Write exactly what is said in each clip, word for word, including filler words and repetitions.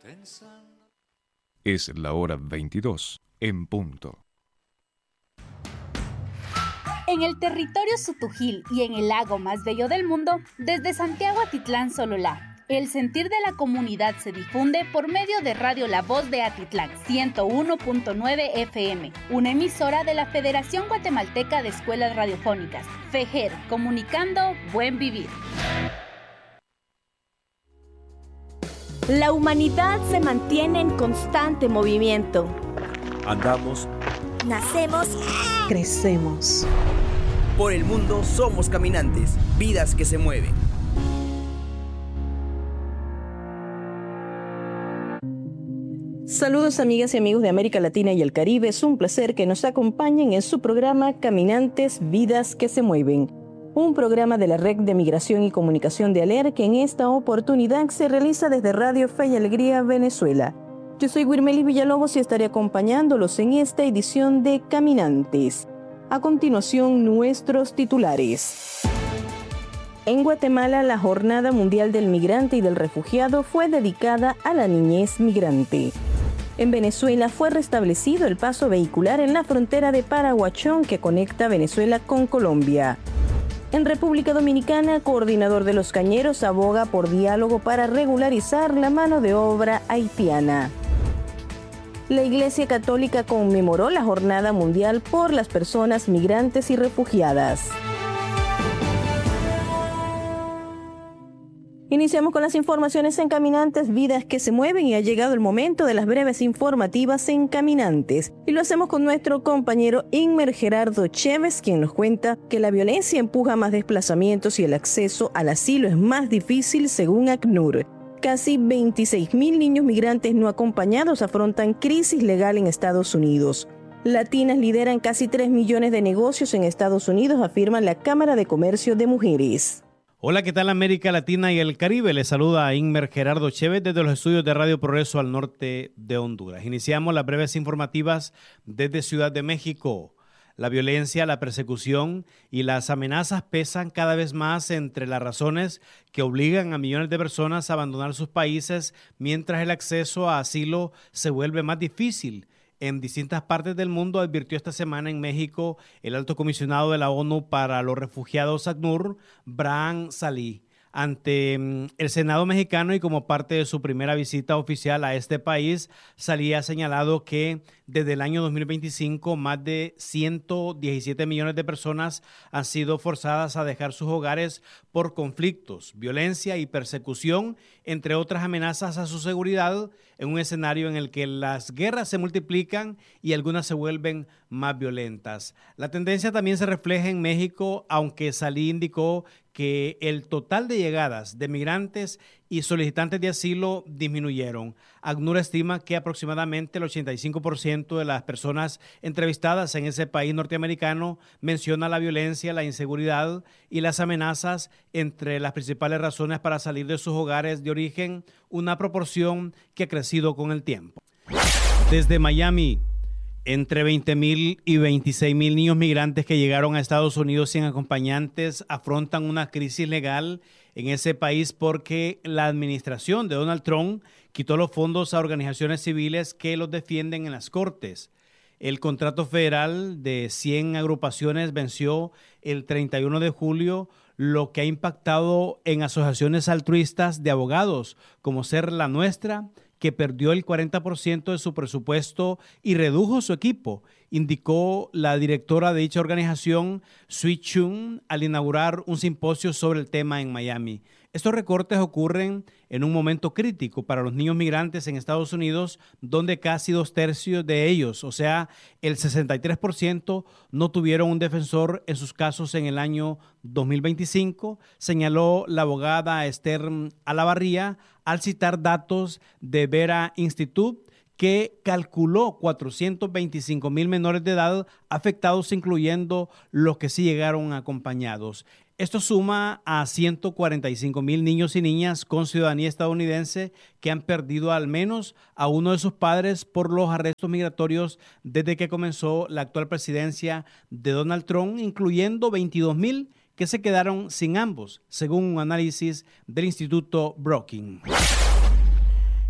Es la hora veintidós, en punto. En el territorio Sutujil y en el lago más bello del mundo, desde Santiago Atitlán Sololá, el sentir de la comunidad se difunde por medio de Radio La Voz de Atitlán, ciento uno punto nueve F M, una emisora de la Federación Guatemalteca de Escuelas Radiofónicas, FEGER, comunicando buen vivir. La humanidad se mantiene en constante movimiento. Andamos, nacemos, crecemos. Por el mundo somos caminantes, vidas que se mueven. Saludos amigas y amigos de América Latina y el Caribe, es un placer que nos acompañen en su programa Caminantes, Vidas que se Mueven, un programa de la Red de Migración y Comunicación de ALER que en esta oportunidad se realiza desde Radio Fe y Alegría, Venezuela. Yo soy Wirmeli Villalobos y estaré acompañándolos en esta edición de Caminantes. A continuación, nuestros titulares. En Guatemala, la Jornada Mundial del Migrante y del Refugiado fue dedicada a la niñez migrante. En Venezuela fue restablecido el paso vehicular en la frontera de Paraguachón que conecta Venezuela con Colombia. En República Dominicana, coordinador de los cañeros aboga por diálogo para regularizar la mano de obra haitiana. La Iglesia Católica conmemoró la Jornada Mundial por las Personas Migrantes y Refugiadas. Iniciamos con las informaciones en Caminantes, Vidas que se Mueven, y ha llegado el momento de las breves informativas en Caminantes. Y lo hacemos con nuestro compañero Inmer Gerardo Chévez, quien nos cuenta que la violencia empuja más desplazamientos y el acceso al asilo es más difícil según ACNUR. Casi veintiséis mil niños migrantes no acompañados afrontan crisis legal en Estados Unidos. Latinas lideran casi tres millones de negocios en Estados Unidos, afirma la Cámara de Comercio de Mujeres. Hola, ¿qué tal América Latina y el Caribe? Les saluda a Inmer Gerardo Chévez desde los estudios de Radio Progreso al norte de Honduras. Iniciamos las breves informativas desde Ciudad de México. La violencia, la persecución y las amenazas pesan cada vez más entre las razones que obligan a millones de personas a abandonar sus países mientras el acceso a asilo se vuelve más difícil. En distintas partes del mundo, advirtió esta semana en México el alto comisionado de la ONU para los refugiados ACNUR, Braham Salih, ante el Senado mexicano y como parte de su primera visita oficial a este país. Salih ha señalado que desde el año dos mil veinticinco más de ciento diecisiete millones de personas han sido forzadas a dejar sus hogares por conflictos, violencia y persecución, entre otras amenazas a su seguridad, en un escenario en el que las guerras se multiplican y algunas se vuelven más violentas. La tendencia también se refleja en México, aunque Salih indicó que el total de llegadas de migrantes y solicitantes de asilo disminuyeron. ACNUR estima que aproximadamente el ochenta y cinco por ciento de las personas entrevistadas en ese país norteamericano menciona la violencia, la inseguridad y las amenazas entre las principales razones para salir de sus hogares de origen, una proporción que ha crecido con el tiempo. Desde Miami, entre veinte mil y veintiséis mil niños migrantes que llegaron a Estados Unidos sin acompañantes afrontan una crisis legal en ese país porque la administración de Donald Trump quitó los fondos a organizaciones civiles que los defienden en las cortes. El contrato federal de cien agrupaciones venció el treinta y uno de julio, lo que ha impactado en asociaciones altruistas de abogados como Ser la Nuestra, que perdió el cuarenta por ciento de su presupuesto y redujo su equipo, indicó la directora de dicha organización, Sui Chung, al inaugurar un simposio sobre el tema en Miami. Estos recortes ocurren en un momento crítico para los niños migrantes en Estados Unidos, donde casi dos tercios de ellos, o sea, el sesenta y tres por ciento, no tuvieron un defensor en sus casos en el año dos mil veinticinco, señaló la abogada Esther Alavarría al citar datos de Vera Institute, que calculó cuatrocientos veinticinco mil menores de edad afectados, incluyendo los que sí llegaron acompañados. Esto suma a ciento cuarenta y cinco mil niños y niñas con ciudadanía estadounidense que han perdido al menos a uno de sus padres por los arrestos migratorios desde que comenzó la actual presidencia de Donald Trump, incluyendo veintidós mil que se quedaron sin ambos, según un análisis del Instituto Brookings.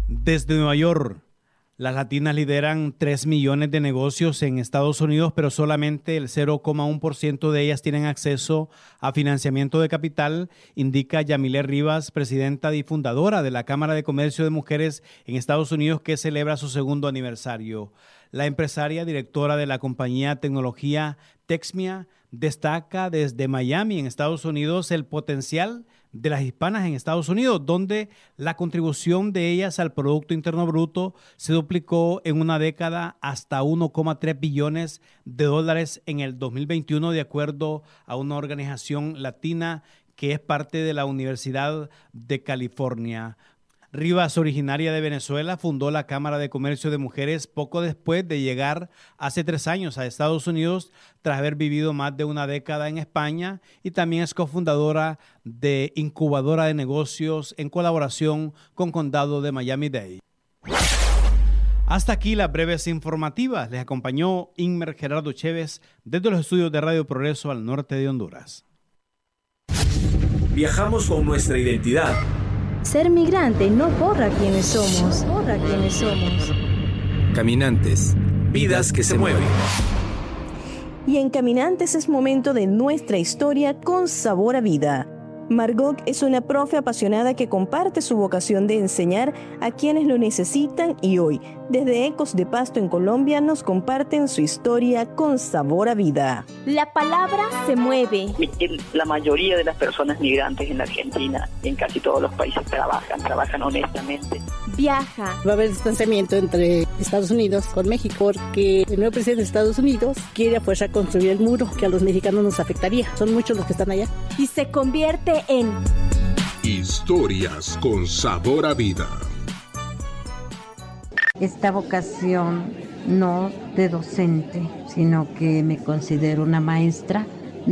Desde Nueva York, las latinas lideran tres millones de negocios en Estados Unidos, pero solamente el cero coma uno por ciento de ellas tienen acceso a financiamiento de capital, indica Yamile Rivas, presidenta y fundadora de la Cámara de Comercio de Mujeres en Estados Unidos, que celebra su segundo aniversario. La empresaria directora de la compañía tecnología Texmia destaca desde Miami, en Estados Unidos, el potencial de las hispanas en Estados Unidos, donde la contribución de ellas al Producto Interno Bruto se duplicó en una década hasta uno coma tres billones de dólares en el dos mil veintiuno, de acuerdo a una organización latina que es parte de la Universidad de California. Rivas, originaria de Venezuela, fundó la Cámara de Comercio de Mujeres poco después de llegar hace tres años a Estados Unidos, tras haber vivido más de una década en España, y también es cofundadora de Incubadora de Negocios en colaboración con Condado de Miami-Dade. Hasta aquí las breves informativas. Les acompañó Inmer Gerardo Chévez desde los estudios de Radio Progreso al norte de Honduras. Viajamos con nuestra identidad. Ser migrante no borra quienes somos, borra quienes somos. Caminantes, vidas que se mueven. Y en Caminantes es momento de nuestra historia con sabor a vida. Margot es una profe apasionada que comparte su vocación de enseñar a quienes lo necesitan y hoy, desde Ecos de Pasto en Colombia, nos comparten su historia con sabor a vida. La palabra se mueve. La mayoría de las personas migrantes en la Argentina y en casi todos los países trabajan, trabajan honestamente. Viaja. Va a haber distanciamiento entre Estados Unidos con México porque el nuevo presidente de Estados Unidos quiere a fuerza construir el muro que a los mexicanos nos afectaría. Son muchos los que están allá. Y se convierte en Historias con sabor a vida. Esta vocación no de docente, sino que me considero una maestra,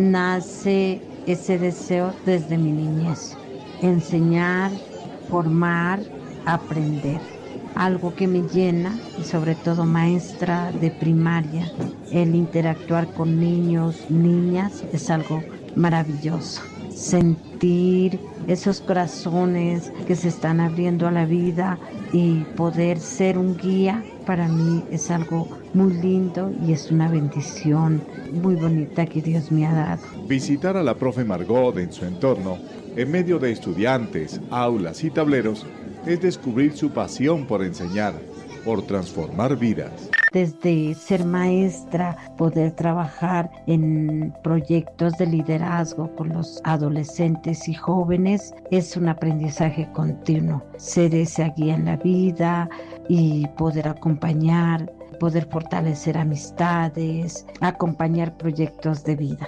nace ese deseo desde mi niñez. Enseñar, formar, aprender. Algo que me llena, y sobre todo maestra de primaria, el interactuar con niños, niñas, es algo maravilloso. Sentir esos corazones que se están abriendo a la vida y poder ser un guía, para mí es algo muy lindo y es una bendición muy bonita que Dios me ha dado. Visitar a la profe Margot en su entorno, en medio de estudiantes, aulas y tableros, es descubrir su pasión por enseñar, por transformar vidas. Desde ser maestra, poder trabajar en proyectos de liderazgo con los adolescentes y jóvenes, es un aprendizaje continuo. Ser esa guía en la vida y poder acompañar, poder fortalecer amistades, acompañar proyectos de vida.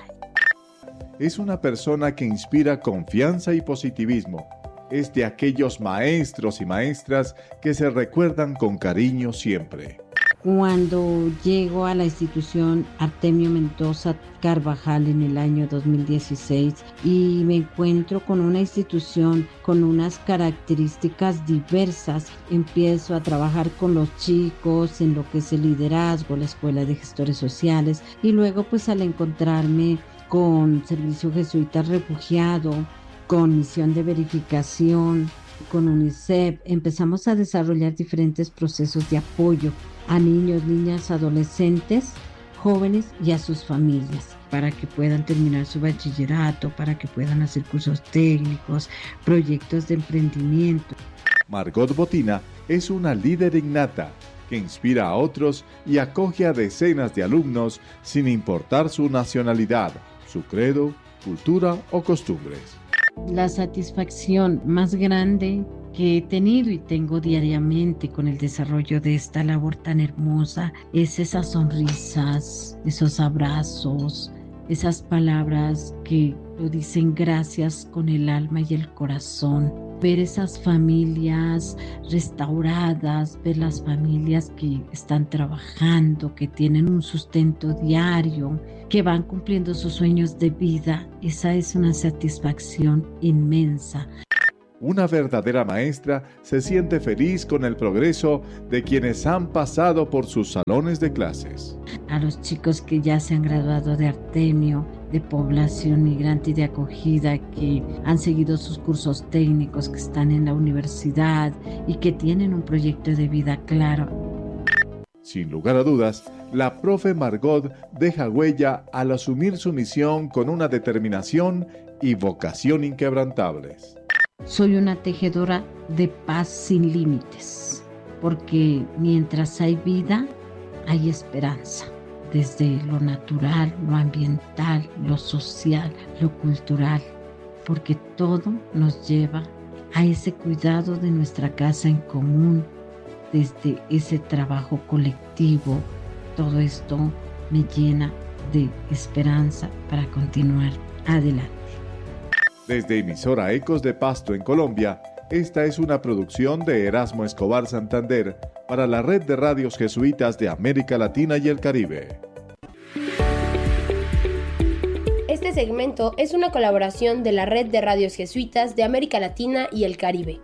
Es una persona que inspira confianza y positivismo. Es de aquellos maestros y maestras que se recuerdan con cariño siempre. Cuando llego a la institución Artemio Mendoza Carvajal en el año dos mil dieciséis y me encuentro con una institución con unas características diversas, empiezo a trabajar con los chicos en lo que es el liderazgo, la escuela de gestores sociales, y luego pues al encontrarme con Servicio Jesuita Refugiado, con misión de verificación, con UNICEF, empezamos a desarrollar diferentes procesos de apoyo a niños, niñas, adolescentes, jóvenes y a sus familias, para que puedan terminar su bachillerato, para que puedan hacer cursos técnicos, proyectos de emprendimiento. Margot Botina es una líder innata que inspira a otros y acoge a decenas de alumnos sin importar su nacionalidad, su credo, cultura o costumbres. La satisfacción más grande que he tenido y tengo diariamente con el desarrollo de esta labor tan hermosa es esas sonrisas, esos abrazos, esas palabras que lo dicen gracias con el alma y el corazón. Ver esas familias restauradas, ver las familias que están trabajando, que tienen un sustento diario, que van cumpliendo sus sueños de vida, esa es una satisfacción inmensa. Una verdadera maestra se siente feliz con el progreso de quienes han pasado por sus salones de clases. A los chicos que ya se han graduado de Artemio, de población migrante y de acogida que han seguido sus cursos técnicos, que están en la universidad y que tienen un proyecto de vida claro. Sin lugar a dudas, la profe Margot deja huella al asumir su misión con una determinación y vocación inquebrantables. Soy una tejedora de paz sin límites, porque mientras hay vida, hay esperanza. Desde lo natural, lo ambiental, lo social, lo cultural, porque todo nos lleva a ese cuidado de nuestra casa en común, desde ese trabajo colectivo. Todo esto me llena de esperanza para continuar adelante. Desde emisora Ecos de Pasto en Colombia, esta es una producción de Erasmo Escobar Santander para la Red de Radios Jesuitas de América Latina y el Caribe. Este segmento es una colaboración de la Red de Radios Jesuitas de América Latina y el Caribe.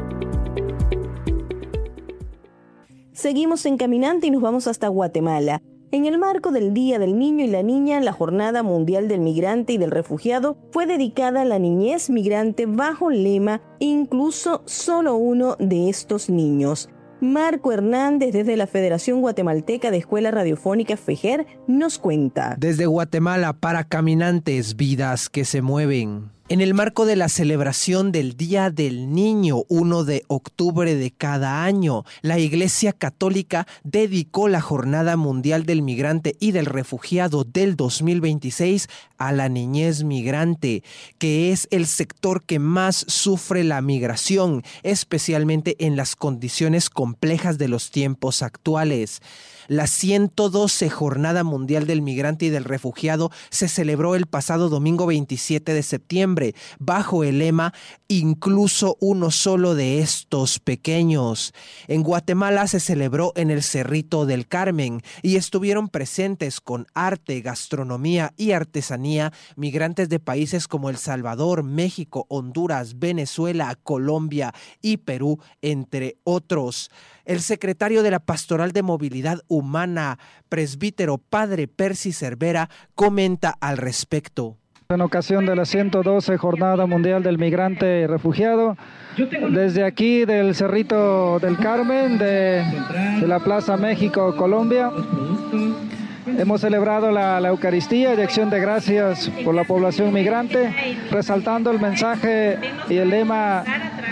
Seguimos en Caminante y nos vamos hasta Guatemala. En el marco del Día del Niño y la Niña, la Jornada Mundial del Migrante y del Refugiado fue dedicada a la niñez migrante bajo el lema "Incluso solo uno de estos niños". Marco Hernández, desde la Federación Guatemalteca de Escuelas Radiofónicas FEJER, nos cuenta. Desde Guatemala para Caminantes, vidas que se mueven. En el marco de la celebración del Día del Niño, primero de octubre de cada año, la Iglesia Católica dedicó la Jornada Mundial del Migrante y del Refugiado del dos mil veintiséis a la niñez migrante, que es el sector que más sufre la migración, especialmente en las condiciones complejas de los tiempos actuales. La ciento doce Jornada Mundial del Migrante y del Refugiado se celebró el pasado domingo veintisiete de septiembre bajo el lema "Incluso uno solo de estos pequeños". En Guatemala se celebró en el Cerrito del Carmen y estuvieron presentes con arte, gastronomía y artesanía migrantes de países como El Salvador, México, Honduras, Venezuela, Colombia y Perú, entre otros. El secretario de la Pastoral de Movilidad Humana, presbítero Padre Percy Cervera, comenta al respecto. En ocasión de la ciento doce Jornada Mundial del Migrante y Refugiado, desde aquí del Cerrito del Carmen, de, de la Plaza México, Colombia, hemos celebrado la, la Eucaristía de acción de gracias por la población migrante, resaltando el mensaje y el lema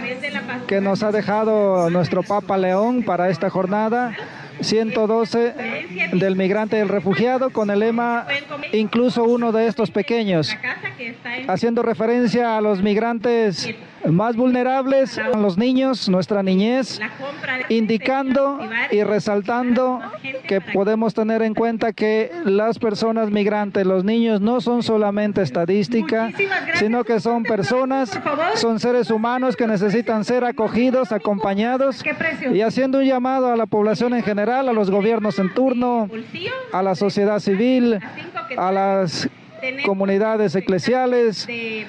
que nos ha dejado nuestro Papa León para esta jornada, ciento doce del migrante y el refugiado, con el lema "Incluso uno de estos pequeños", haciendo referencia a los migrantes más vulnerables, a los niños, nuestra niñez, indicando y resaltando que podemos tener en cuenta que las personas migrantes, los niños, no son solamente estadística, sino que son personas, son seres humanos que necesitan ser acogidos, acompañados, y haciendo un llamado a la población en general, a los gobiernos en turno, a la sociedad civil, a las comunidades eclesiales,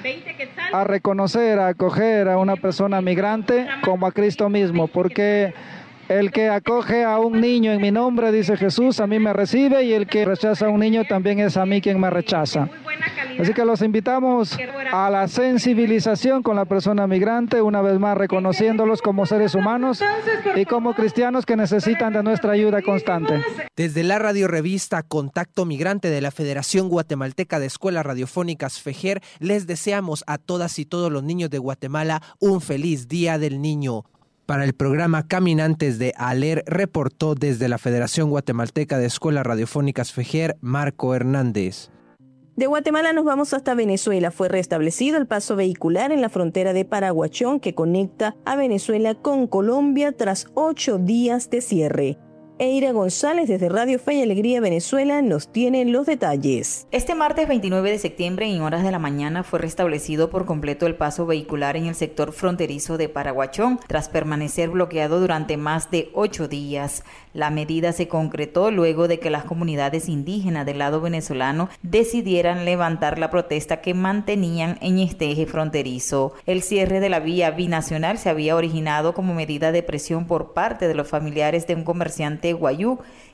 a reconocer, a acoger a una persona migrante como a Cristo mismo, porque el que acoge a un niño en mi nombre, dice Jesús, a mí me recibe, y el que rechaza a un niño también es a mí quien me rechaza. Así que los invitamos a la sensibilización con la persona migrante, una vez más reconociéndolos como seres humanos y como cristianos que necesitan de nuestra ayuda constante. Desde la radiorevista Contacto Migrante de la Federación Guatemalteca de Escuelas Radiofónicas FEJER, les deseamos a todas y todos los niños de Guatemala un feliz Día del Niño. Para el programa Caminantes de ALER, reportó desde la Federación Guatemalteca de Escuelas Radiofónicas FEJER, Marco Hernández. De Guatemala nos vamos hasta Venezuela. Fue restablecido el paso vehicular en la frontera de Paraguachón, que conecta a Venezuela con Colombia tras ocho días de cierre. Eira González, desde Radio Fe y Alegría Venezuela, nos tiene los detalles. Este martes veintinueve de septiembre, en horas de la mañana, fue restablecido por completo el paso vehicular en el sector fronterizo de Paraguachón, tras permanecer bloqueado durante más de ocho días. La medida se concretó luego de que las comunidades indígenas del lado venezolano decidieran levantar la protesta que mantenían en este eje fronterizo. El cierre de la vía binacional se había originado como medida de presión por parte de los familiares de un comerciante guayú,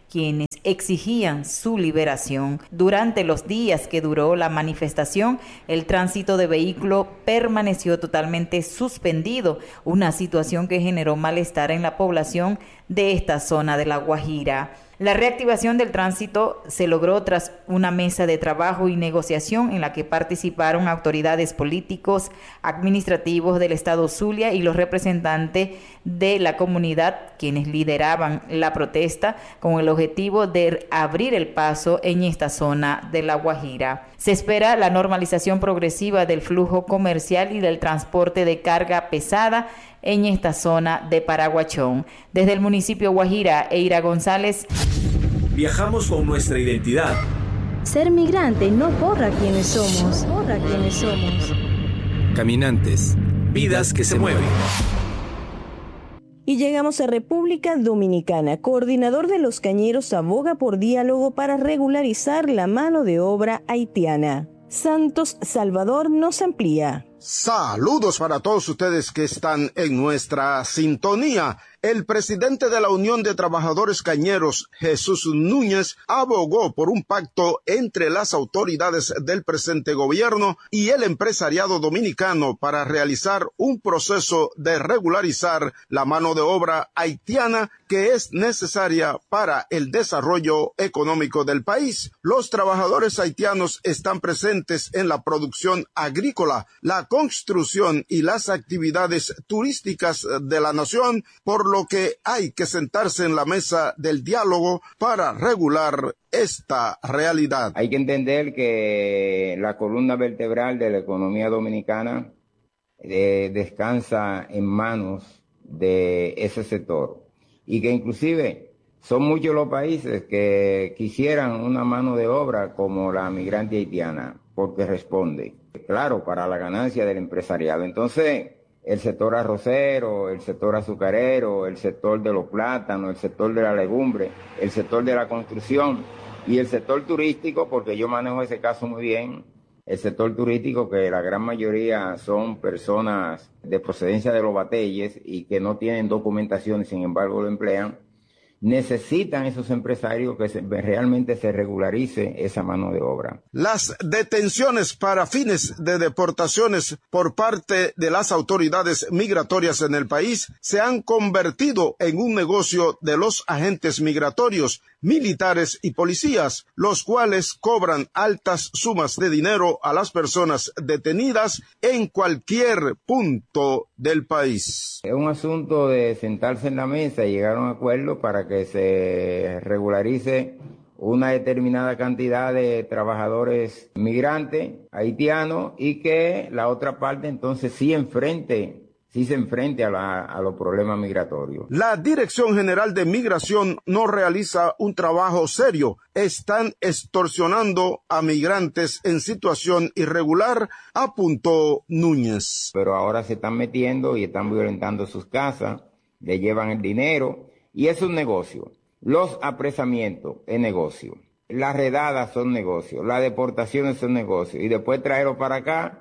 quienes exigían su liberación. Durante los días que duró la manifestación, el tránsito de vehículos permaneció totalmente suspendido, una situación que generó malestar en la población de esta zona de La Guajira. La reactivación del tránsito se logró tras una mesa de trabajo y negociación en la que participaron autoridades políticos, administrativos del estado Zulia y los representantes de la comunidad, quienes lideraban la protesta con el objetivo de abrir el paso en esta zona de La Guajira. Se espera la normalización progresiva del flujo comercial y del transporte de carga pesada en esta zona de Paraguachón. Desde el municipio Guajira, Eira González. Viajamos con nuestra identidad. Ser migrante no borra quienes somos, borra quienes somos. Caminantes, vidas que se mueven. Y llegamos a República Dominicana. Coordinador de los cañeros aboga por diálogo para regularizar la mano de obra haitiana. Santos Salvador nos amplía. Saludos para todos ustedes que están en nuestra sintonía. El presidente de la Unión de Trabajadores Cañeros, Jesús Núñez, abogó por un pacto entre las autoridades del presente gobierno y el empresariado dominicano para realizar un proceso de regularizar la mano de obra haitiana que es necesaria para el desarrollo económico del país. Los trabajadores haitianos están presentes en la producción agrícola, la construcción y las actividades turísticas de la nación, por lo que hay que sentarse en la mesa del diálogo para regular esta realidad. Hay que entender que la columna vertebral de la economía dominicana eh, descansa en manos de ese sector y que inclusive son muchos los países que quisieran una mano de obra como la migrante haitiana, porque responde, claro, para la ganancia del empresariado. Entonces, el sector arrocero, el sector azucarero, el sector de los plátanos, el sector de la legumbre, el sector de la construcción y el sector turístico, porque yo manejo ese caso muy bien, el sector turístico, que la gran mayoría son personas de procedencia de los bateyes y que no tienen documentación y sin embargo lo emplean, necesitan esos empresarios que se, realmente se regularice esa mano de obra. Las detenciones para fines de deportaciones por parte de las autoridades migratorias en el país se han convertido en un negocio de los agentes migratorios, militares y policías, los cuales cobran altas sumas de dinero a las personas detenidas en cualquier punto del país. Es un asunto de sentarse en la mesa y llegar a un acuerdo para que se regularice una determinada cantidad de trabajadores migrantes haitianos y que la otra parte entonces sí enfrente sí se enfrente a, la, a los problemas migratorios. La Dirección General de Migración no realiza un trabajo serio. Están extorsionando a migrantes en situación irregular, apuntó Núñez. Pero ahora se están metiendo y están violentando sus casas, le llevan el dinero y es un negocio. Los apresamientos es negocio. Las redadas son negocios. Las deportaciones son negocios. Y después traerlo para acá,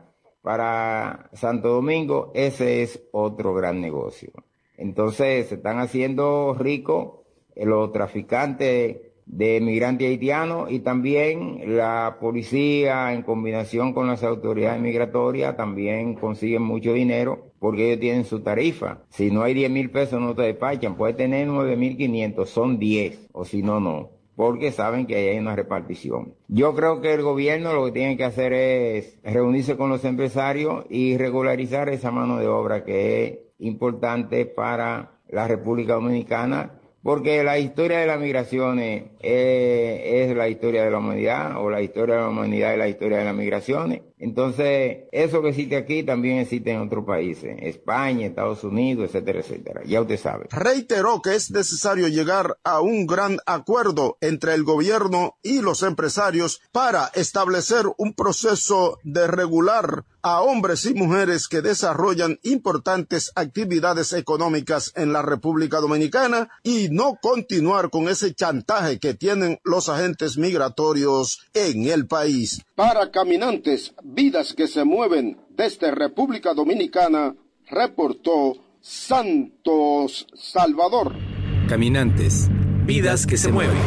para Santo Domingo, ese es otro gran negocio. Entonces se están haciendo ricos los traficantes de migrantes haitianos y también la policía en combinación con las autoridades migratorias también consiguen mucho dinero porque ellos tienen su tarifa. Si no hay diez mil pesos no te despachan, puede tener nueve mil quinientos, son diez, o si no, no. Porque saben que ahí hay una repartición. Yo creo que el gobierno lo que tiene que hacer es reunirse con los empresarios y regularizar esa mano de obra que es importante para la República Dominicana, porque la historia de las migraciones es, es la historia de la humanidad, o la historia de la humanidad es la historia de las migraciones. Entonces, eso que existe aquí también existe en otros países, España, Estados Unidos, etcétera, etcétera. Ya usted sabe. Reiteró que es necesario llegar a un gran acuerdo entre el gobierno y los empresarios para establecer un proceso de regular a hombres y mujeres que desarrollan importantes actividades económicas en la República Dominicana y no continuar con ese chantaje que tienen los agentes migratorios en el país. Para Caminantes, vidas que se mueven desde República Dominicana, reportó Santos Salvador. Caminantes, Vidas que se mueven.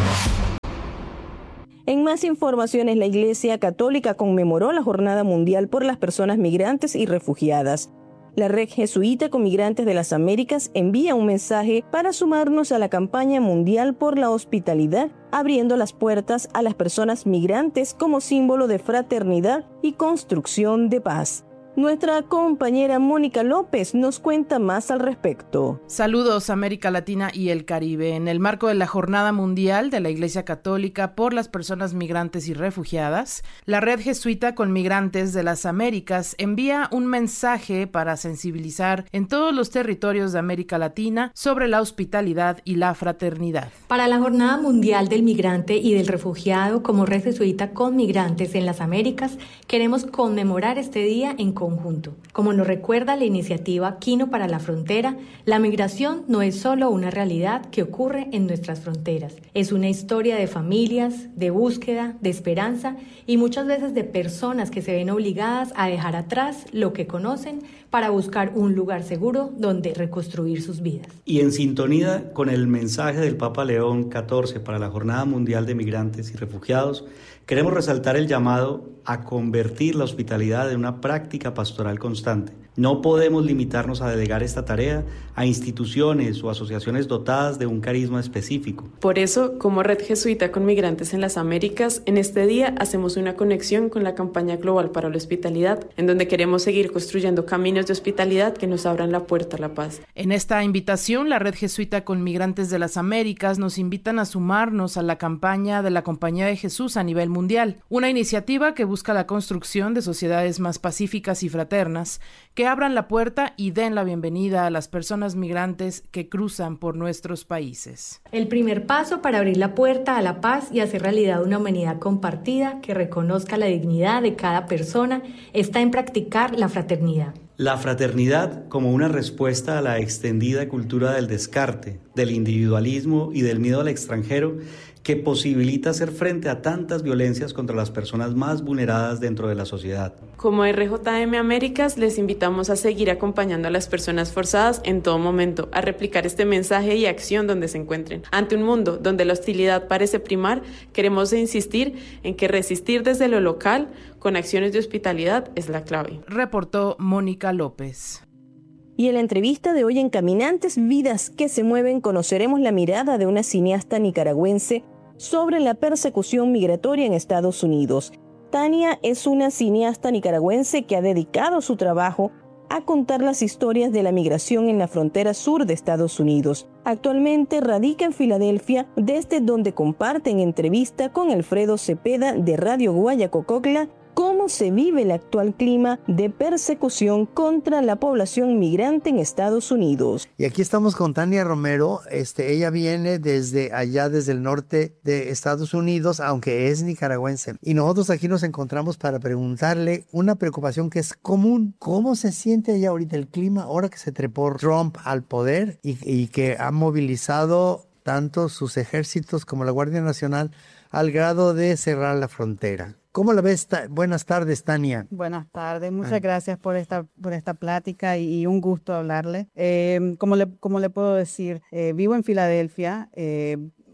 En más informaciones, la Iglesia Católica conmemoró la Jornada Mundial por las Personas Migrantes y Refugiadas. La Red Jesuita con Migrantes de las Américas envía un mensaje para sumarnos a la campaña mundial por la hospitalidad, abriendo las puertas a las personas migrantes como símbolo de fraternidad y construcción de paz. Nuestra compañera Mónica López nos cuenta más al respecto. Saludos América Latina y el Caribe. En el marco de la Jornada Mundial de la Iglesia Católica por las Personas Migrantes y Refugiadas, la Red Jesuita con Migrantes de las Américas envía un mensaje para sensibilizar en todos los territorios de América Latina sobre la hospitalidad y la fraternidad. Para la Jornada Mundial del Migrante y del Refugiado como Red Jesuita con Migrantes en las Américas, queremos conmemorar este día en conjunto. Como nos recuerda la iniciativa Quino para la Frontera, la migración no es solo una realidad que ocurre en nuestras fronteras. Es una historia de familias, de búsqueda, de esperanza y muchas veces de personas que se ven obligadas a dejar atrás lo que conocen para buscar un lugar seguro donde reconstruir sus vidas. Y en sintonía con el mensaje del Papa León catorce para la Jornada Mundial de Migrantes y Refugiados, queremos resaltar el llamado a convertir la hospitalidad en una práctica pastoral constante. No podemos limitarnos a delegar esta tarea a instituciones o asociaciones dotadas de un carisma específico. Por eso, como Red Jesuita con Migrantes en las Américas, en este día hacemos una conexión con la campaña global para la hospitalidad, en donde queremos seguir construyendo caminos de hospitalidad que nos abran la puerta a la paz. En esta invitación, la Red Jesuita con Migrantes de las Américas nos invitan a sumarnos a la campaña de la Compañía de Jesús a nivel mundial, una iniciativa que busca la construcción de sociedades más pacíficas y fraternas, que abran la puerta y den la bienvenida a las personas migrantes que cruzan por nuestros países. El primer paso para abrir la puerta a la paz y hacer realidad una humanidad compartida que reconozca la dignidad de cada persona está en practicar la fraternidad. La fraternidad como una respuesta a la extendida cultura del descarte, del individualismo y del miedo al extranjero, que posibilita hacer frente a tantas violencias contra las personas más vulneradas dentro de la sociedad. Como R J M Américas, les invitamos a seguir acompañando a las personas forzadas en todo momento, a replicar este mensaje y acción donde se encuentren. Ante un mundo donde la hostilidad parece primar, queremos insistir en que resistir desde lo local, con acciones de hospitalidad, es la clave. Reportó Mónica López. Y en la entrevista de hoy en Caminantes, Vidas que se mueven, conoceremos la mirada de una cineasta nicaragüense sobre la persecución migratoria en Estados Unidos. Tania es una cineasta nicaragüense que ha dedicado su trabajo a contar las historias de la migración en la frontera sur de Estados Unidos. Actualmente radica en Filadelfia, desde donde comparte en entrevista con Alfredo Cepeda de Radio Guayacococla cómo se vive el actual clima de persecución contra la población migrante en Estados Unidos. Y aquí estamos con Tania Romero. Este, ella viene desde allá, desde el norte de Estados Unidos, aunque es nicaragüense. Y nosotros aquí nos encontramos para preguntarle una preocupación que es común. ¿Cómo se siente allá ahorita el clima ahora que se trepó Trump al poder y, y que ha movilizado tanto sus ejércitos como la Guardia Nacional al grado de cerrar la frontera? ¿Cómo la ves? Buenas tardes, Tania. Buenas tardes, muchas ah. gracias por esta, por esta plática y, y un gusto hablarle. Eh, como, le, como le puedo decir, eh, vivo en Filadelfia, eh,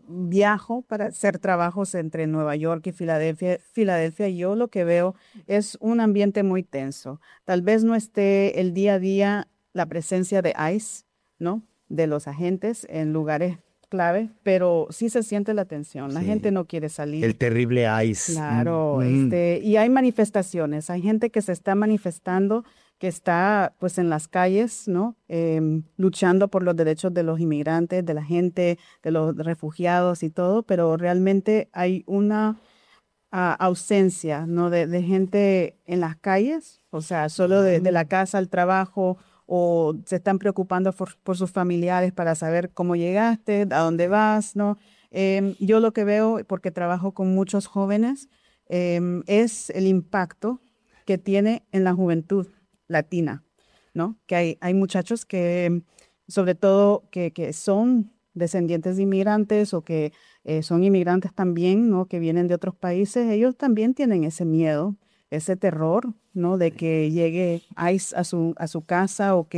viajo para hacer trabajos entre Nueva York y Filadelfia. Filadelfia, yo lo que veo es un ambiente muy tenso. Tal vez no esté el día a día la presencia de ICE, ¿no? De los agentes en lugares clave, pero sí se siente la tensión. La sí. gente no quiere salir. El terrible ICE. Claro, mm. este, y hay manifestaciones. Hay gente que se está manifestando, que está pues en las calles, ¿no? Eh, luchando por los derechos de los inmigrantes, de la gente, de los refugiados y todo, pero realmente hay una uh, ausencia, ¿no? De, de gente en las calles, o sea, solo de, de la casa al trabajo, o se están preocupando por, por sus familiares para saber cómo llegaste, a dónde vas, ¿no? Eh, yo lo que veo, porque trabajo con muchos jóvenes, eh, es el impacto que tiene en la juventud latina, ¿no? Que hay, hay muchachos que, sobre todo, que, que son descendientes de inmigrantes o que eh, son inmigrantes también, ¿no? Que vienen de otros países, ellos también tienen ese miedo, ese terror, ¿no? De que llegue ICE a su, a su casa o que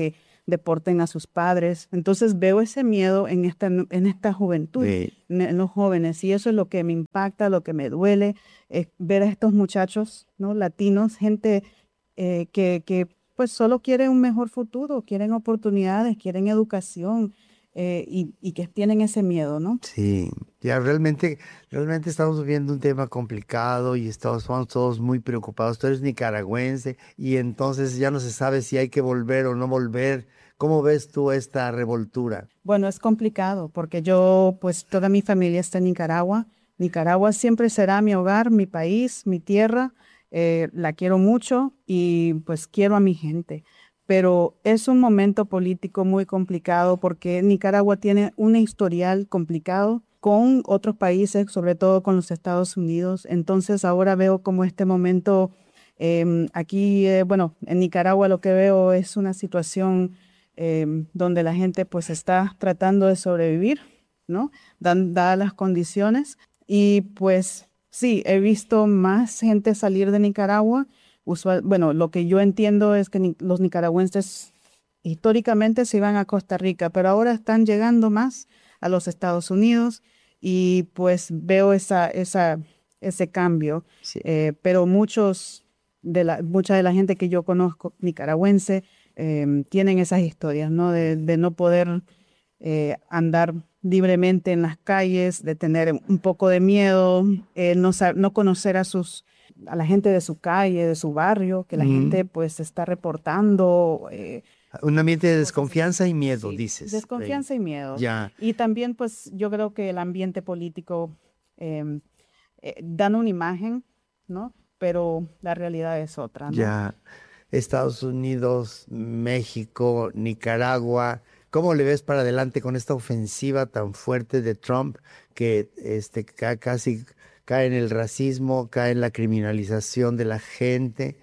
deporten a sus padres. Entonces veo ese miedo en esta, en esta juventud, sí. en, en los jóvenes, y eso es lo que me impacta, lo que me duele, es ver a estos muchachos, ¿no? Latinos, gente eh, que, que pues solo quieren un mejor futuro, quieren oportunidades, quieren educación, eh, y, y que tienen ese miedo, ¿no? Sí, ya realmente, realmente estamos viviendo un tema complicado y estamos, estamos todos muy preocupados. Tú eres nicaragüense y entonces ya no se sabe si hay que volver o no volver. ¿Cómo ves tú esta revoltura? Bueno, es complicado porque yo, pues toda mi familia está en Nicaragua. Nicaragua siempre será mi hogar, mi país, mi tierra. Eh, la quiero mucho y pues quiero a mi gente. Pero es un momento político muy complicado porque Nicaragua tiene un historial complicado con otros países, sobre todo con los Estados Unidos. Entonces ahora veo como este momento, eh, aquí, eh, bueno, en Nicaragua lo que veo es una situación eh, donde la gente pues está tratando de sobrevivir, ¿no? Dan, dadas las condiciones. Y pues sí, he visto más gente salir de Nicaragua. Usual, bueno, lo que yo entiendo es que ni, los nicaragüenses históricamente se iban a Costa Rica, pero ahora están llegando más a los Estados Unidos y pues veo esa, esa, ese cambio. Sí. Eh, pero muchos de la, mucha de la gente que yo conozco nicaragüense eh, tienen esas historias, ¿no? De, de no poder eh, andar libremente en las calles, de tener un poco de miedo, eh, no, no conocer a sus a la gente de su calle, de su barrio, que la mm. gente pues está reportando. Eh, Un ambiente de desconfianza y miedo, sí, dices. Desconfianza y miedo. Ya. Y también pues yo creo que el ambiente político eh, eh, dan una imagen, ¿no? Pero la realidad es otra, ¿no? Ya. Estados Unidos, México, Nicaragua, ¿cómo le ves para adelante con esta ofensiva tan fuerte de Trump que este, casi cae en el racismo, cae en la criminalización de la gente?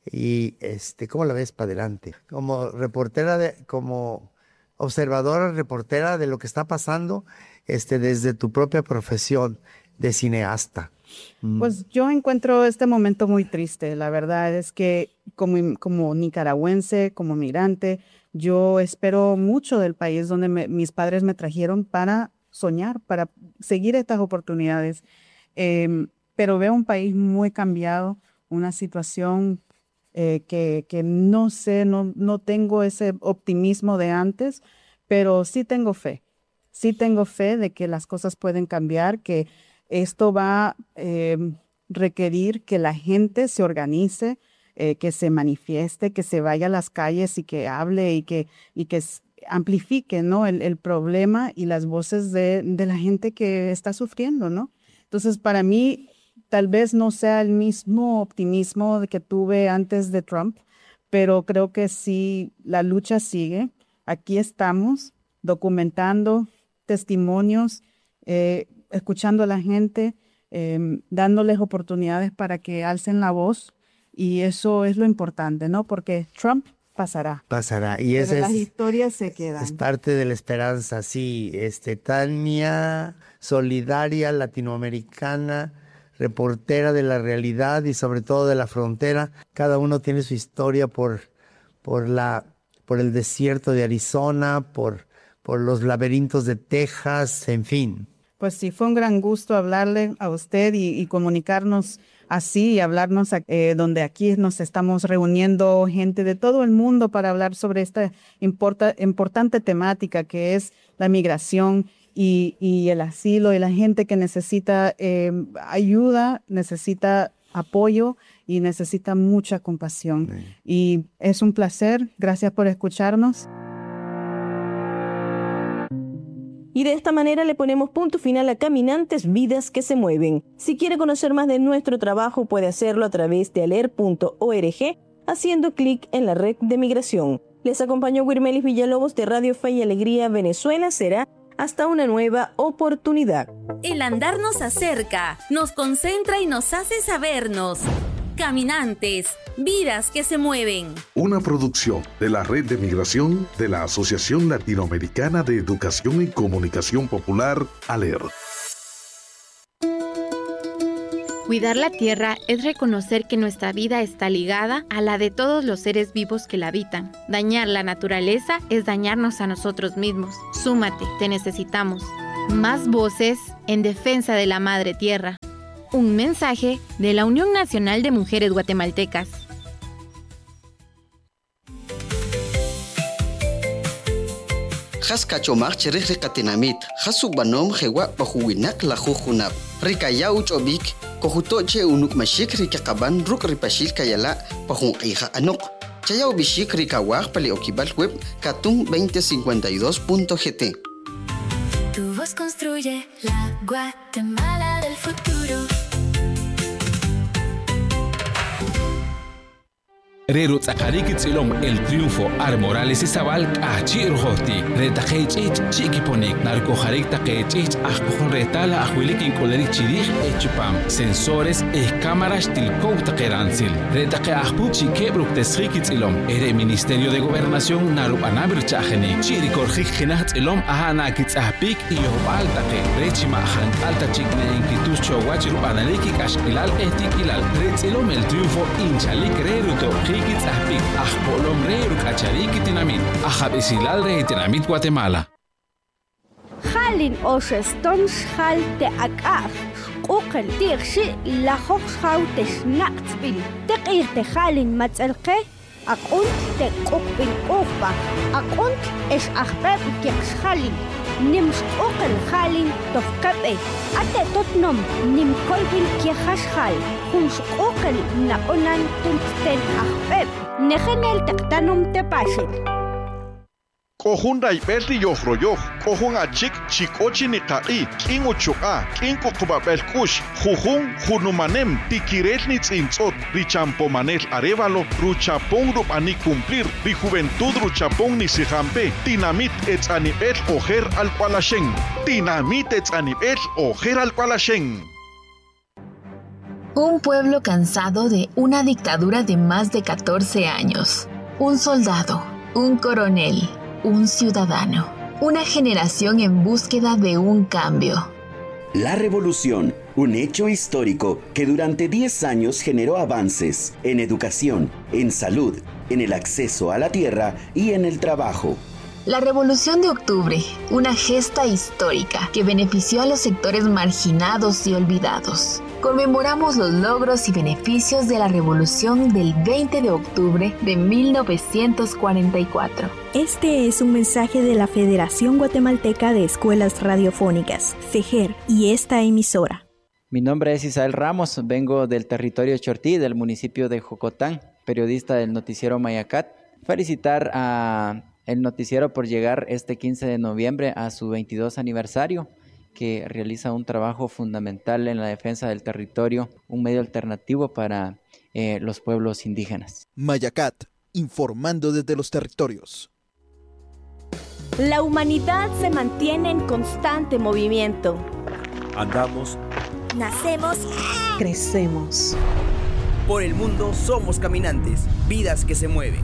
Y este, ¿cómo la ves para adelante? Como reportera, de, como observadora, reportera de lo que está pasando este, desde tu propia profesión de cineasta. Pues yo encuentro este momento muy triste. La verdad es que como, como nicaragüense, como migrante, yo espero mucho del país donde me, mis padres me trajeron para soñar, para seguir estas oportunidades. Eh, pero veo un país muy cambiado, una situación eh, que, que no sé, no, no tengo ese optimismo de antes, pero sí tengo fe. Sí tengo fe de que las cosas pueden cambiar, que esto va a eh, requerir que la gente se organice, eh, que se manifieste, que se vaya a las calles y que hable y que, y que amplifique, ¿no? el, el problema y las voces de, de la gente que está sufriendo, ¿no? Entonces, para mí, tal vez no sea el mismo optimismo que tuve antes de Trump, pero creo que sí, la lucha sigue. Aquí estamos documentando testimonios, eh, escuchando a la gente, eh, dándoles oportunidades para que alcen la voz, y eso es lo importante, ¿no? Porque Trump pasará. Pasará. Y esa las es, historias se quedan. Es parte de la esperanza, sí. Este, Tania, solidaria, latinoamericana, reportera de la realidad y sobre todo de la frontera. Cada uno tiene su historia por, por, la, por el desierto de Arizona, por, por los laberintos de Texas, en fin. Pues sí, fue un gran gusto hablarle a usted y, y comunicarnos así, y hablarnos eh, donde aquí nos estamos reuniendo gente de todo el mundo para hablar sobre esta importa, importante temática que es la migración y, y el asilo, y la gente que necesita eh, ayuda, necesita apoyo y necesita mucha compasión. Sí. Y es un placer. Gracias por escucharnos. Y de esta manera le ponemos punto final a Caminantes, Vidas que se Mueven. Si quiere conocer más de nuestro trabajo, puede hacerlo a través de aler punto org, haciendo clic en la red de migración. Les acompañó Wirmelis Villalobos de Radio Fe y Alegría Venezuela. Será hasta una nueva oportunidad. El andar nos acerca, nos concentra y nos hace sabernos. Caminantes, vidas que se mueven. Una producción de la Red de Migración de la Asociación Latinoamericana de Educación y Comunicación Popular, ALER. Cuidar la tierra es reconocer que nuestra vida está ligada a la de todos los seres vivos que la habitan. Dañar la naturaleza es dañarnos a nosotros mismos. Súmate, te necesitamos. Más voces en defensa de la madre tierra. Un mensaje de la Unión Nacional de Mujeres Guatemaltecas. Haskachomach cherich rikatinamit, hasubanom hewa pahuwinak lahujunap. Rikaya uchobik, kohutoche unuk mashik rikakaban ruk ripashil kayala pahung iha anok. Chayao bishik rikawak pali okibal web katung veinte cincuenta y dos punto g t. Tu voz construye la Guatemala del futuro. Rero tsakariki tsilom el triunfo Ar Morales Izabal achir hoti reta khechich chikiponik narco jarik takechich akon retala ahuilikin koleri chirij echupam sensores e cámaras tilkou takeransil reta ke ahpu chikebruk tesriki tsilom ere Ministerio de Gobernación naru anabir chajeni chiri korjik khinat tsilom ahana kitsahpik yobal take rechima han alta chikne inkitus chowachiru analiki kashkilal etikilal retsilom el triunfo inchalik reruto Kits ahpik ahpolom reru kachariki tinamit ahab isilal re tinamit Guatemala. Halin oshes tons hal te akaf uqel tirshi la hoxhaw te snaqtsbil teqir te halin matsalqe aqunt te qbil uqba aqunt es ahbab kix halin nims uqel halin tofqabe ate totnom nim kolbil kixas hal Huns uqel na onan tunten ahbab negenel taqtanum te pasil Kohun raibeli yofroyof, kohun achik chikochi ni kai, king uchuka, king kokubabel kush, jujun junumanem, tikirel ni tzintzot, richampomanel arevalo, ruchapong rupani cumplir, ri juventud ruchapong ni sijampe, tinamit etzanibel ojer al kualashen, tinamit etzanibel ojer al kualashen. Un pueblo cansado de una dictadura de más de catorce años. Un soldado, un coronel, un ciudadano. Una generación en búsqueda de un cambio. La revolución, un hecho histórico que durante diez años generó avances en educación, en salud, en el acceso a la tierra y en el trabajo. La Revolución de Octubre, una gesta histórica que benefició a los sectores marginados y olvidados. Conmemoramos los logros y beneficios de la Revolución del veinte de octubre de mil novecientos cuarenta y cuatro. Este es un mensaje de la Federación Guatemalteca de Escuelas Radiofónicas, FEGER, y esta emisora. Mi nombre es Isael Ramos, vengo del territorio Chortí, del municipio de Jocotán, periodista del noticiero Mayacat. Felicitar a el noticiero por llegar este quince de noviembre a su veintidós aniversario, que realiza un trabajo fundamental en la defensa del territorio, un medio alternativo para eh, los pueblos indígenas. Mayacat, informando desde los territorios. La humanidad se mantiene en constante movimiento. Andamos. Nacemos. Crecemos. Por el mundo somos caminantes, vidas que se mueven.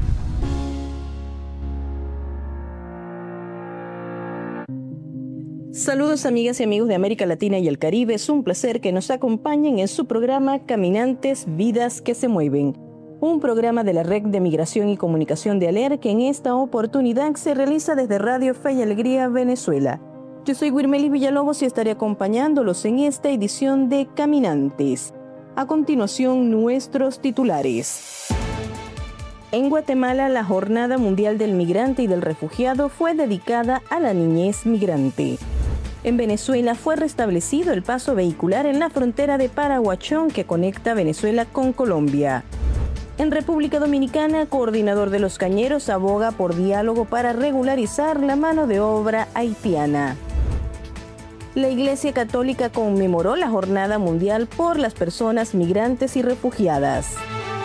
Saludos amigas y amigos de América Latina y el Caribe, es un placer que nos acompañen en su programa Caminantes, Vidas que se Mueven, un programa de la Red de Migración y Comunicación de ALER que en esta oportunidad se realiza desde Radio Fe y Alegría, Venezuela. Yo soy Wirmelis Villalobos y estaré acompañándolos en esta edición de Caminantes. A continuación, nuestros titulares. En Guatemala, la Jornada Mundial del Migrante y del Refugiado fue dedicada a la niñez migrante. En Venezuela fue restablecido el paso vehicular en la frontera de Paraguachón que conecta Venezuela con Colombia. En República Dominicana, coordinador de los cañeros aboga por diálogo para regularizar la mano de obra haitiana. La Iglesia Católica conmemoró la Jornada Mundial por las personas migrantes y refugiadas.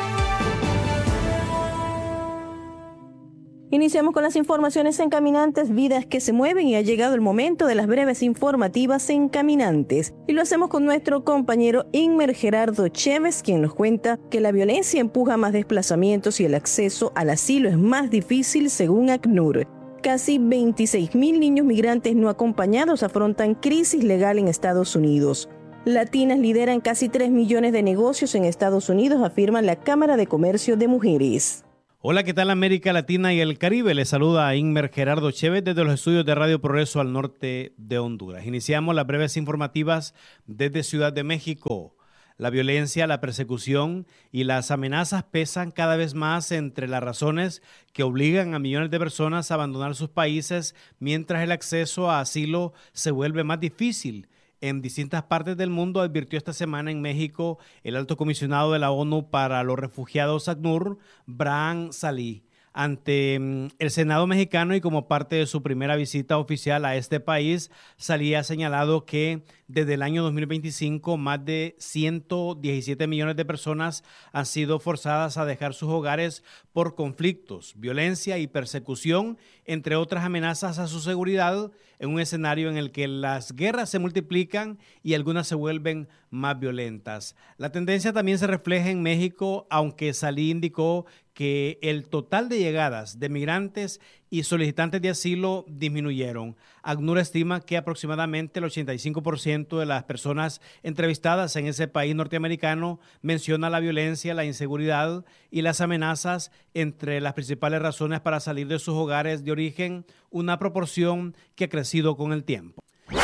Iniciamos con las informaciones en Caminantes, Vidas que se Mueven, y ha llegado el momento de las breves informativas en Caminantes. Y lo hacemos con nuestro compañero Inmer Gerardo Chévez, quien nos cuenta que la violencia empuja más desplazamientos y el acceso al asilo es más difícil según ACNUR. Casi veintiséis mil niños migrantes no acompañados afrontan crisis legal en Estados Unidos. Latinas lideran casi tres millones de negocios en Estados Unidos, afirma la Cámara de Comercio de Mujeres. Hola, ¿qué tal América Latina y el Caribe? Les saluda a Inmer Gerardo Chévez desde los estudios de Radio Progreso al norte de Honduras. Iniciamos las breves informativas desde Ciudad de México. La violencia, la persecución y las amenazas pesan cada vez más entre las razones que obligan a millones de personas a abandonar sus países mientras el acceso a asilo se vuelve más difícil. En distintas partes del mundo, advirtió esta semana en México el alto comisionado de la ONU para los refugiados, ACNUR, Brahim Salih. Ante el Senado mexicano y como parte de su primera visita oficial a este país, Salih ha señalado que desde el año dos mil veinticinco más de ciento diecisiete millones de personas han sido forzadas a dejar sus hogares por conflictos, violencia y persecución, entre otras amenazas a su seguridad, en un escenario en el que las guerras se multiplican y algunas se vuelven más violentas. La tendencia también se refleja en México, aunque Salih indicó que el total de llegadas de migrantes y solicitantes de asilo disminuyeron. ACNUR estima que aproximadamente el ochenta y cinco por ciento de las personas entrevistadas en ese país norteamericano menciona la violencia, la inseguridad y las amenazas entre las principales razones para salir de sus hogares de origen, una proporción que ha crecido con el tiempo.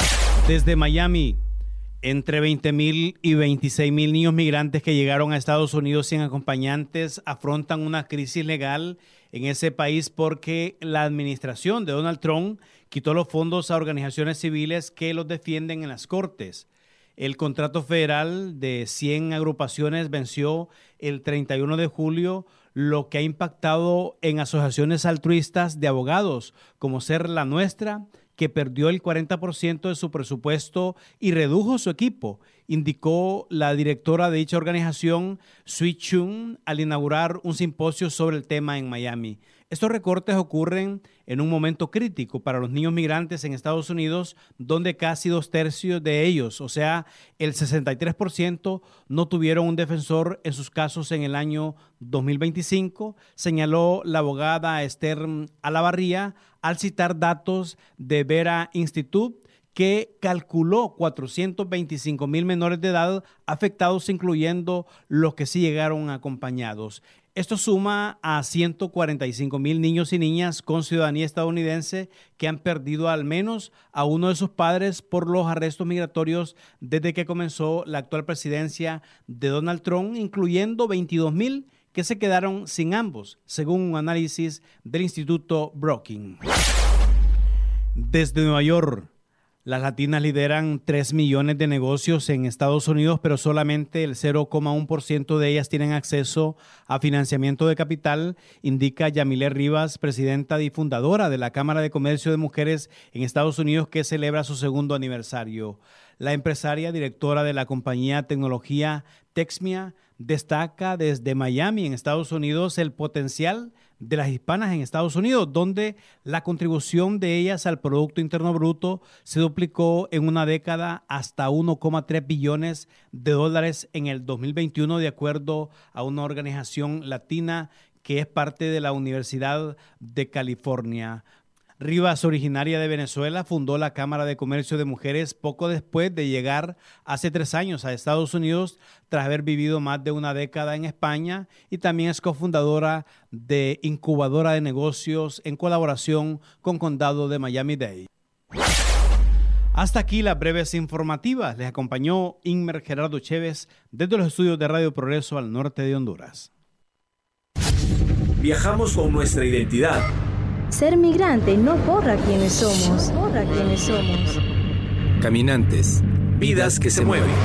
Desde Miami, entre veinte mil y veintiséis mil niños migrantes que llegaron a Estados Unidos sin acompañantes afrontan una crisis legal en ese país porque la administración de Donald Trump quitó los fondos a organizaciones civiles que los defienden en las cortes. El contrato federal de cien agrupaciones venció el treinta y uno de julio, lo que ha impactado en asociaciones altruistas de abogados como Ser la Nuestra, que perdió el cuarenta por ciento de su presupuesto y redujo su equipo, indicó la directora de dicha organización, Sui Chung, al inaugurar un simposio sobre el tema en Miami. Estos recortes ocurren en un momento crítico para los niños migrantes en Estados Unidos, donde casi dos tercios de ellos, o sea, el sesenta y tres por ciento, no tuvieron un defensor en sus casos en el año dos mil veinticinco, señaló la abogada Esther Alavarría al citar datos de Vera Institute, que calculó cuatrocientos veinticinco mil menores de edad afectados, incluyendo los que sí llegaron acompañados. Esto suma a ciento cuarenta y cinco mil niños y niñas con ciudadanía estadounidense que han perdido al menos a uno de sus padres por los arrestos migratorios desde que comenzó la actual presidencia de Donald Trump, incluyendo veintidós mil que se quedaron sin ambos, según un análisis del Instituto Brookings. Desde Nueva York, las latinas lideran tres millones de negocios en Estados Unidos, pero solamente el cero coma uno por ciento de ellas tienen acceso a financiamiento de capital, indica Yamile Rivas, presidenta y fundadora de la Cámara de Comercio de Mujeres en Estados Unidos, que celebra su segundo aniversario. La empresaria directora de la compañía tecnología Texmia destaca desde Miami, en Estados Unidos, el potencial de las hispanas en Estados Unidos, donde la contribución de ellas al Producto Interno Bruto se duplicó en una década hasta uno coma tres billones de dólares en el dos mil veintiuno, de acuerdo a una organización latina que es parte de la Universidad de California. Rivas, originaria de Venezuela, fundó la Cámara de Comercio de Mujeres poco después de llegar hace tres años a Estados Unidos tras haber vivido más de una década en España, y también es cofundadora de Incubadora de Negocios en colaboración con Condado de Miami-Dade. Hasta aquí las breves informativas. Les acompañó Inmer Gerardo Chévez desde los estudios de Radio Progreso al norte de Honduras. Viajamos con nuestra identidad. Ser migrante no borra quienes somos, borra quienes somos. Caminantes, vidas que se mueven.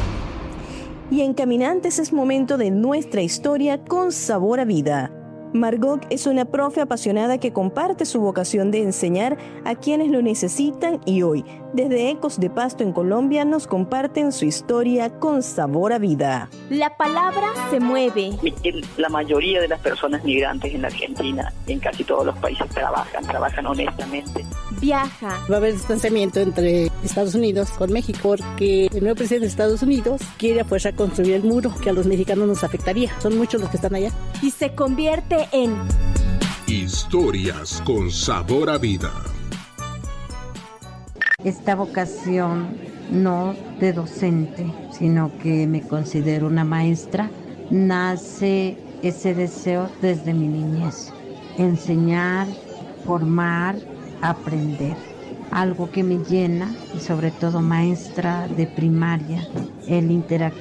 Y en Caminantes es momento de nuestra historia con sabor a vida. Margot es una profe apasionada que comparte su vocación de enseñar a quienes lo necesitan, y hoy, desde Ecos de Pasto en Colombia, nos comparten su historia con sabor a vida. La palabra se mueve. La mayoría de las personas migrantes en la Argentina y en casi todos los países trabajan, trabajan honestamente. Viaja. Va a haber distanciamiento entre Estados Unidos con México porque el nuevo presidente de Estados Unidos quiere a fuerza construir el muro que a los mexicanos nos afectaría. Son muchos los que están allá. Y se convierte en Historias con sabor a vida. esta vocación no de docente, sino que me considero una maestra, nace ese deseo desde mi niñez. Enseñar, formar, aprender. Algo que me llena, y sobre todo maestra de primaria, el interactuar